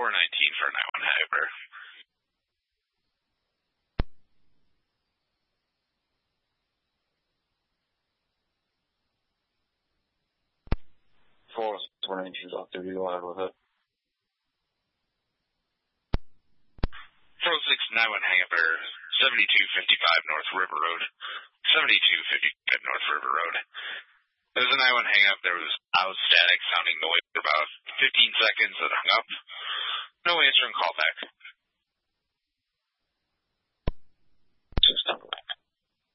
419 for 9-1 Hyper. 419 off duty, go ahead with it. 406 9-1 Hangover, 7255 North River Road. 7255 North River Road. There was a 9-1 hang-up. There was out static sounding noise for about 15 seconds that hung up. No answering callback. 6 number